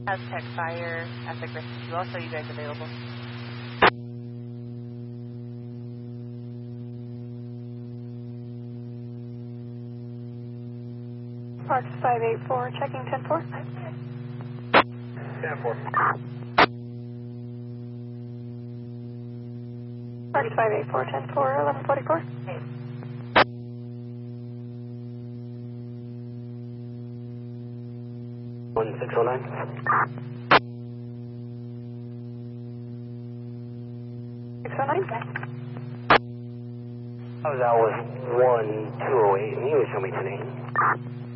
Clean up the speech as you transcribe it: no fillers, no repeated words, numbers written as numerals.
Aztec Fire, Aztec Rescue 2. Also, you guys available? Parks 584, checking 10-4. 10-4. Parks 584, 10-4, 1144. 1609. I was out with 1208 and he was showing me today.